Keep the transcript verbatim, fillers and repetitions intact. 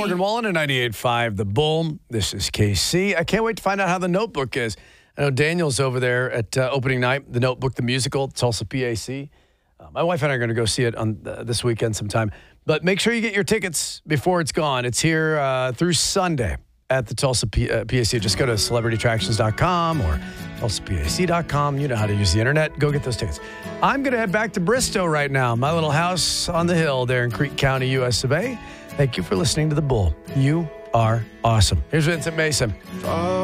Morgan Wallen at ninety-eight point five The Bull. This is K C. I can't wait to find out how the Notebook is. I know Daniel's over there at uh, opening night, the Notebook, the musical, Tulsa P A C. Uh, my wife and I are going to go see it on uh, this weekend sometime. But make sure you get your tickets before it's gone. It's here uh, through Sunday at the Tulsa P- uh, P A C. Just go to celebrity attractions dot com or tulsa P A C dot com. You know how to use the internet. Go get those tickets. I'm going to head back to Bristow right now, my little house on the hill there in Creek County, U S of A. Thank you for listening to The Bull. You are awesome. Here's Vincent Mason.